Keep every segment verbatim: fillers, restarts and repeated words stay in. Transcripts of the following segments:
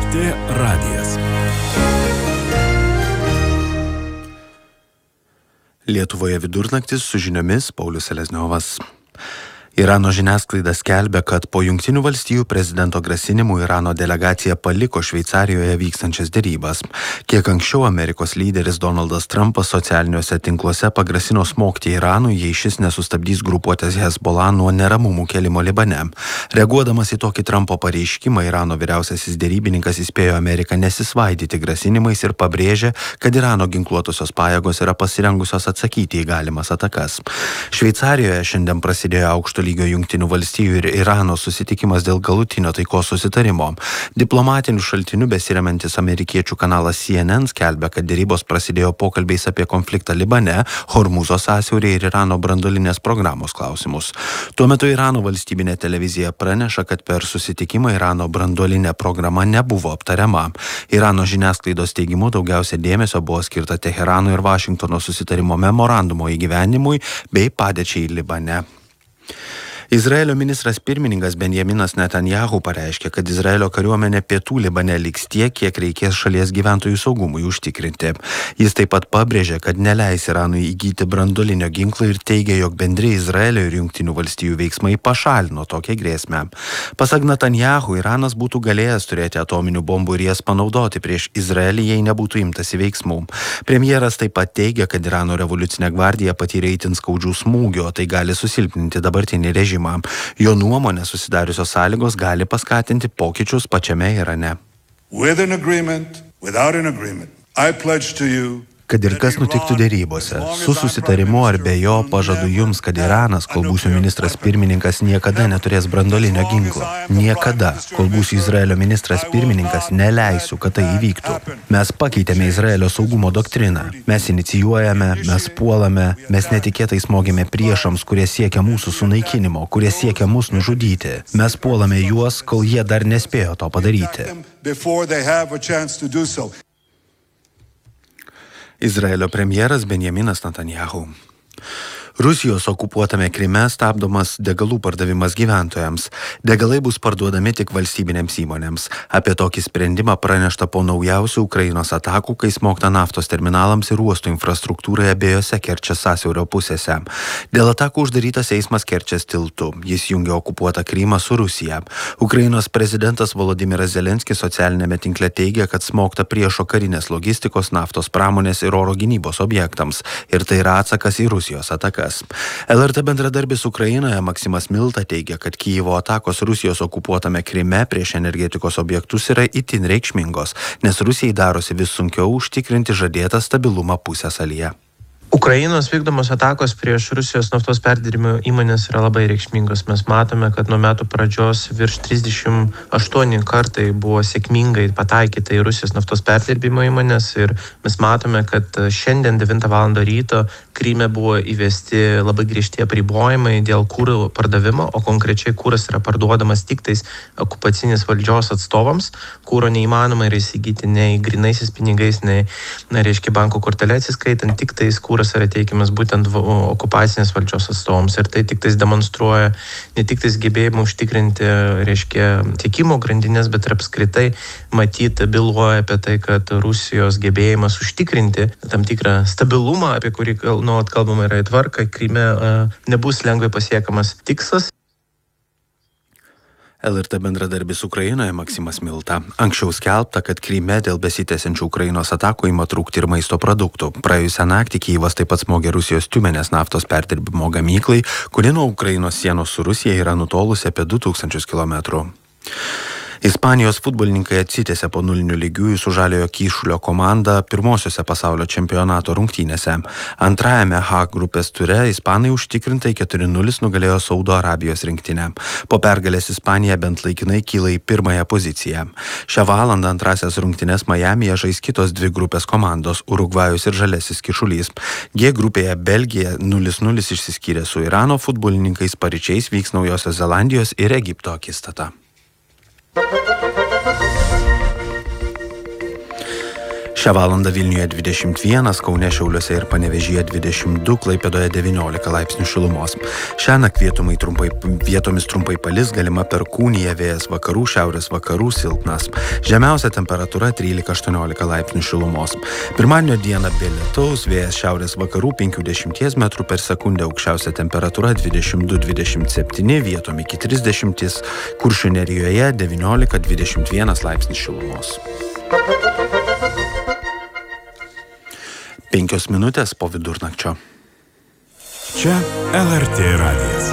T radijas. Lietuvoje vidurnaktis su žiniomis Paulius Selezniovas. Irano žiniasklaida skelbia, kad po Jungtinių valstijų prezidento grasinimų Irano delegacija paliko Šveicarijoje vykstančias derybas. Kiek anksčiau Amerikos lyderis Donaldas Trumpas socialiniuose tinkluose pagrasino smogti Iranui, jei šis nesustabdys grupuotės Hezbollah nuo neramumų kelimo Libane. Reaguodamas į tokį Trumpo pareiškimą, Irano vyriausiasis derybininkas įspėjo Ameriką nesisvaidyti grasinimais ir pabrėžė, kad Irano ginkluotosios pajėgos yra pasirengusios atsakyti į galimas atakas. Šveicarijoje šiandien prasidėjo aukšto lygio Jungtinių valstijų ir Irano susitikimas dėl galutinio taikos susitarimo. Diplomatinių šaltinių besiremiantis amerikiečių kanalas C N N skelbia, kad derybos prasidėjo pokalbiais apie konfliktą Libane, Hormūzo sąsiaurį ir Irano branduolinės programos klausimus. Tuo metu Irano valstybinė televizija praneša, kad per susitikimą Irano branduolinė programa nebuvo aptariama. Irano žiniasklaidos teigimu daugiausia dėmesio buvo skirta Teherano ir Vašingtono susitarimo memorandumo įgyvendinimui bei padėčiai Libane. Izraelio ministras pirmininkas Benjaminas Netanyahu pareiškė, kad Izraelio kariuomenė pietų Libane liks tiek, kiek reikės šalies gyventojų saugumui užtikrinti. Jis taip pat pabrėžė, kad neleis Iranui įgyti branduolinio ginklo ir teigė, jog bendri Izraelio ir Jungtinių valstijų veiksmai pašalino tokią grėsmę. Pasak Netanyahu, Iranas būtų galėjęs turėti atominių bombų ir jas panaudoti prieš Izraelį, jei nebūtų imtasi veiksmų. Premjeras taip pat teigia, kad Irano revoliucinė gvardija patyrė itin skaudžių smūgių, o tai gali susilpninti dabartinį režimą. Jo nuomonė, susidariusios sąlygos gali paskatinti pokyčius pačiame Irane. With an agreement, without an agreement, I pledge to you. Kad ir kas nutiktų derybose, su susitarimu ar be jo, pažadu jums, kad Iranas, kol būsiu ministras pirmininkas, niekada neturės branduolinio ginklo. Niekada, kol būsiu Izraelio ministras pirmininkas, neleisiu, kad tai įvyktų. Mes pakeitėme Izraelio saugumo doktriną. Mes inicijuojame, mes puolame, mes netikėtai smogėme priešams, kurie siekia mūsų sunaikinimo, kurie siekia mus nužudyti. Mes puolame juos, kol jie dar nespėjo to padaryti. Izraelio premjeras Benjaminas Netanyahu. Rusijos okupuotame Kryme stabdomas degalų pardavimas gyventojams. Degalai bus parduodami tik valstybinėms įmonėms. Apie tokį sprendimą pranešta po naujausių Ukrainos atakų, kai smogta naftos terminalams ir uostų infrastruktūrai abiejose Kerčės sąsiaurio pusėse. Dėl atakų uždarytas eismas Kerčės tiltu. Jis jungia okupuotą Krymą su Rusija. Ukrainos prezidentas Volodymyras Zelenskis socialinėme tinkle teigia, kad smogta priešo karinės logistikos, naftos pramonės ir oro gynybos objektams. Ir tai yra atsakas į Rusijos atakas. L R T bendradarbis Ukrainoje Maksimas Milta teigia, kad Kijevo atakos Rusijos okupuotame Kryme prieš energetikos objektus yra itin reikšmingos, nes Rusijai darosi vis sunkiau užtikrinti žadėtą stabilumą pusiasalyje. Ukrainos vykdomos atakos prieš Rusijos naftos perdirbimo įmonės yra labai reikšmingos. Mes matome, kad nuo metų pradžios virš trisdešimt aštuoni kartai buvo sėkmingai pataikyta į Rusijos naftos perdirbimo įmonės ir mes matome, kad šiandien devintą valandą ryto Kryme buvo įvesti labai griežti apribojimai dėl kuro pardavimo, o konkrečiai kuras yra parduodamas tik tais okupacinės valdžios atstovams. Kuro neįmanoma yra įsigyti nei grynaisiais pinigais, nei, na, reiškia, banko kortelę atsiskaitant, tik tais kuras yra teikiamas būtent okupacinės valdžios atstovams. Ir tai tik tais demonstruoja ne tik tais gebėjimą užtikrinti, reiškia, tiekimo grandinės, bet ir apskritai matyti, byloja apie tai, kad Rusijos gebėjimas užtikrinti tam tikrą stabilumą, apie kurį nuolat kalbama yra į tvarką, Kryme nebus lengvai pasiekamas tikslas. L R T bendradarbis Ukrainoje Maksimas Milta. Anksčiau skelbta, kad Kryme dėl besitęsiančių Ukrainos atakų ima trūkti ir maisto produktų. Praėjusią naktį Kijevas taip pat smogė Rusijos Tiumenės naftos perdirbimo gamyklai, kuri nuo Ukrainos sienos su Rusija yra nutolusi apie du tūkstančius kilometrų. Ispanijos futbolininkai atsitėsė po nulinių lygiųjų su Žaliojo Kyšulio komanda pirmosiose pasaulio čempionato rungtynėse. Antrajame H grupės ture ispanai užtikrintai keturi nulis nugalėjo Saudo Arabijos rinktinę. Po pergalės Ispanija bent laikinai kyla į pirmąją poziciją. Šią valandą antrasias rungtynes Majamyje žais kitos dvi grupės komandos – Urugvajus ir Žaliasis Kyšulys. G grupėje Belgija nulis nulis išsiskyrė su Irano futbolininkais, paryčiais vyks Naujosios Zelandijos ir Egipto akistata. Šią valandą Vilniuje dvidešimt vienas, Kaune, Šiauliuose ir Panevėžyje dvidešimt du, Klaipėdoje devyniolika laipsnių šilumos. Šiąnakt vietomis trumpai, vietomis trumpai palis, galima perkūnija, vėjas vakarų, šiaurės vakarų silpnas. Žemiausia temperatūra trylika aštuoniolika laipsnių šilumos. Pirmadienio dieną be lietaus, vėjas šiaurės vakarų penki dešimties metrų per sekundę, aukščiausia temperatūra dvidešimt du dvidešimt septyni, vietom iki trisdešimt, Kuršių Nerijoje devyniolika dvidešimt vienas laipsnis šilumos. Penkios minutės po vidurnakčio. Čia L R T radijas.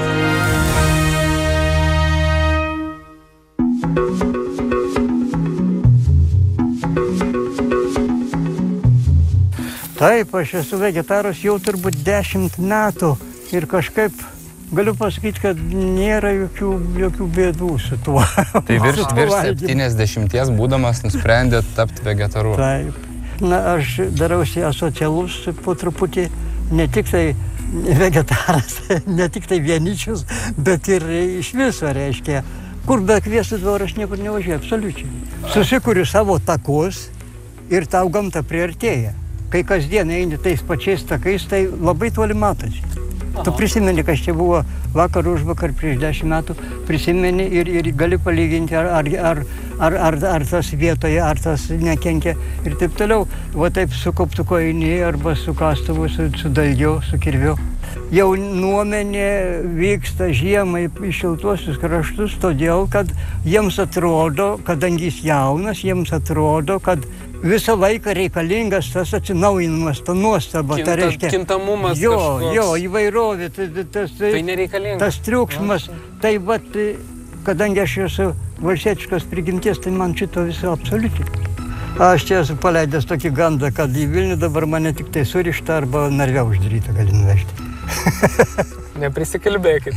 Taip, aš esu vegetaras jau turbūt dešimt metų ir kažkaip galiu pasakyti, kad nėra jokių, jokių bėdų su tuo. Tai virš, virš septyniasdešimties būdamas nusprendėt tapti vegetaru. Taip. Na, aš darausi asocialus po truputį, ne tik tai vegetaras, ne tik tai vieničius, bet ir iš viso, reiškia, kur be kviestų dvarą aš niekur nevažiuoju, absoliučiai. Susikuriu savo takus ir tau gamta priartėja. Kai kasdien eini tais pačiais takais, tai labai toli matosi. Tu prisimeni, kas čia buvo vakar užvakar prieš dešimt metų, prisimeni ir, ir gali palyginti, ar, ar, ar, ar, ar, ar tas vietoje, ar tas nekenkia ir taip toliau. Va taip su koptuko eini arba su kastuvu, su, su dalgiu, su kirviu. Jau nuomenė vyksta žiemai į šiltuosius kraštus, todėl, kad jiems atrodo, kadangi jis jaunas, jiems atrodo, kad visą laiką reikalingas tas atsinaujinimas, ta nuostaba. Kinta, tai reiškia, kintamumas jo, kažkoks. Jo, įvairovė, tas, tas, Tai nereikalinga. tas triukšmas. Tai vat, kadangi aš esu valstietiškos prigimties, tai man šito viso absoliučiai. Aš čia esu paleidęs tokį gandą, kad į Vilnių dabar mane tik tai surišta arba narve uždaryta gali nuvežti. Neprisikalbėkit.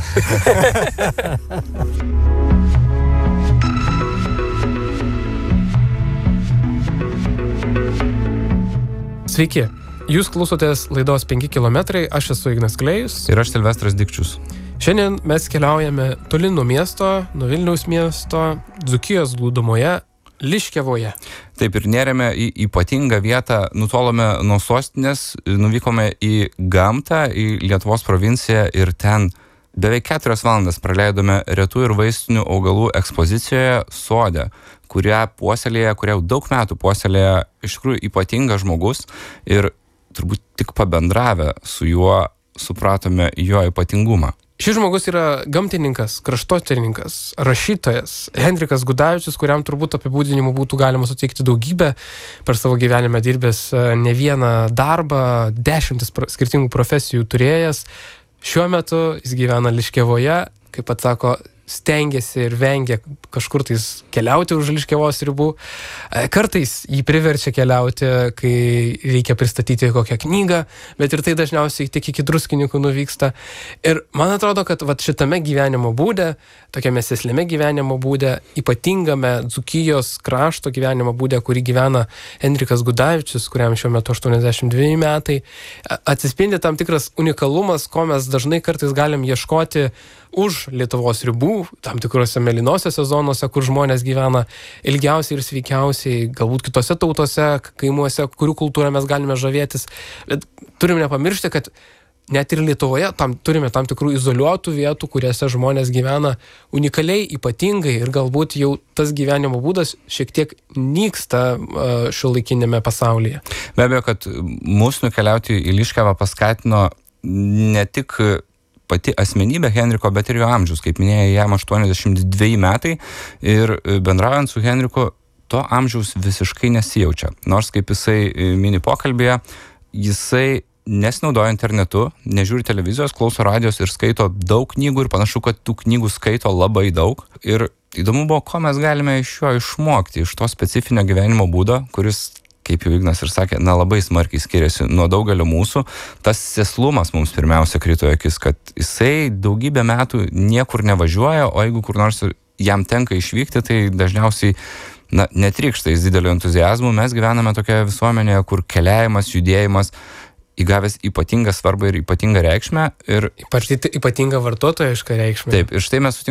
Sveiki, jūs klausotės laidos penki kilometrai, aš esu Ignas Klėjus. Ir aš Silvestras Dikčius. Šiandien mes keliaujame toli nuo miesto, nuo Vilniaus miesto, Dzūkijos glūdumoje, Liškiavoje. Taip, ir nėrėme į ypatingą vietą, nutolome nuo sostinės, nuvykome į gamtą, į Lietuvos provinciją ir ten beveik keturias valandas praleidome retų ir vaistinių augalų ekspozicijoje Sode, kurią puoselėja, kurią jau daug metų puoselėja iš tikrųjų ypatingas žmogus ir turbūt tik pabendravę su juo supratome jo ypatingumą. Šis žmogus yra gamtininkas, kraštotyrininkas, rašytojas, Henrikas Gudavičius, kuriam turbūt apibūdinimų būtų galima suteikti daugybę, per savo gyvenimą dirbęs ne vieną darbą, dešimtis skirtingų profesijų turėjęs. Šiuo metu jis gyvena Liškiavoje, kaip pats sako, stengiasi ir vengia kažkur tais keliauti už Liškiavos ribų. Kartais jį priverčia keliauti, kai reikia pristatyti kokią knygą, bet ir tai dažniausiai tik iki Druskininkų nuvyksta. Ir man atrodo, kad vat šitame gyvenimo būde, tokiame sėslime gyvenimo būde, ypatingame Dzūkijos krašto gyvenimo būde, kurį gyvena Henrikas Gudavičius, kuriam šiuo metu aštuoniasdešimt dveji metai, atsispindi tam tikras unikalumas, ko mes dažnai kartais galim ieškoti už Lietuvos ribų, tam tikrose mėlynosiose zonose, kur žmonės gyvena ilgiausiai ir sveikiausiai, galbūt kitose tautose, kaimuose, kurių kultūrą mes galime žavėtis. Bet turime nepamiršti, kad net ir Lietuvoje tam, turime tam tikrų izoliuotų vietų, kuriuose žmonės gyvena unikaliai, ypatingai ir galbūt jau tas gyvenimo būdas šiek tiek nyksta šiuolaikinėme pasaulyje. Be abejo, kad mus nukeliauti į Liškiavą paskatino ne tik pati asmenybė Henriko, bet ir jo amžius. Kaip minėjai, jam aštuoniasdešimt dveji metai ir bendraujant su Henriku, to amžiaus visiškai nesijaučia. Nors, kaip jisai mini pokalbėje, jisai nesinaudoja internetu, nežiūri televizijos, klauso radijos ir skaito daug knygų ir panašu, kad tų knygų skaito labai daug. Ir įdomu buvo, ko mes galime iš jo išmokti, iš to specifinio gyvenimo būdo, kuris, kaip jau Ignas ir sakė, na labai smarkiai skiriasi nuo daugelio mūsų. Tas sėslumas mums pirmiausia krito į akis, kad jisai daugybę metų niekur nevažiuoja, o jeigu kur nors jam tenka išvykti, tai dažniausiai na, netrykšta jis didelio entuziazmo. Mes gyvename tokioje visuomenėje, kur keliavimas, judėjimas įgavęs ypatingą svarbą ir ypatingą reikšmę. Ir ypatingą vartotojišką reikšmę. Taip, ir štai mes